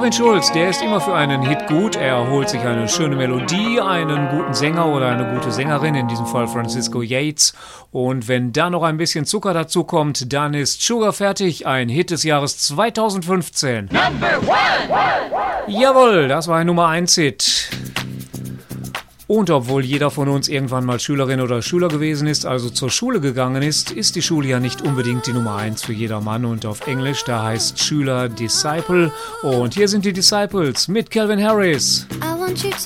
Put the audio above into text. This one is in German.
Marvin Schulz, der ist immer für einen Hit gut. Er holt sich eine schöne Melodie, einen guten Sänger oder eine gute Sängerin, in diesem Fall Francisco Yates. Und wenn da noch ein bisschen Zucker dazu kommt, dann ist Sugar fertig, ein Hit des Jahres 2015. Number 1! Jawohl, das war ein Nummer 1 Hit. Und obwohl jeder von uns irgendwann mal Schülerin oder Schüler gewesen ist, also zur Schule gegangen ist, ist die Schule ja nicht unbedingt die Nummer 1 für jedermann. Und auf Englisch, da heißt Schüler Disciple. Und hier sind die Disciples mit Calvin Harris. I want you to